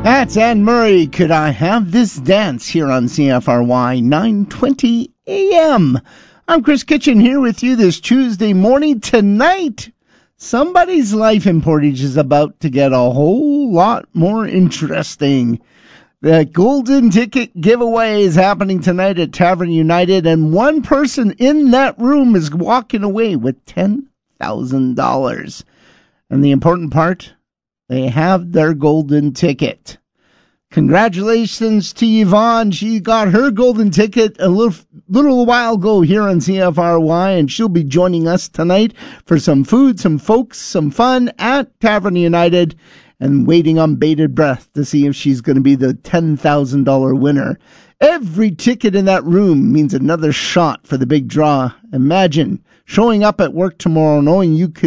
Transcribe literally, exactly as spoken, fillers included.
That's Anne Murray. Could I have this dance here on C F R Y nine twenty A M? I'm Chris Kitchen here with you this Tuesday morning. Tonight, somebody's life in Portage is about to get a whole lot more interesting. The Golden Ticket giveaway is happening tonight at Tavern United, and one person in that room is walking away with ten thousand dollars. And the important part, they have their golden ticket. Congratulations to Yvonne. She got her golden ticket a little, little while ago here on C F R Y, and she'll be joining us tonight for some food, some folks, some fun at Tavern United, and waiting on bated breath to see if she's going to be the ten thousand dollars winner. Every ticket in that room means another shot for the big draw. Imagine showing up at work tomorrow knowing you could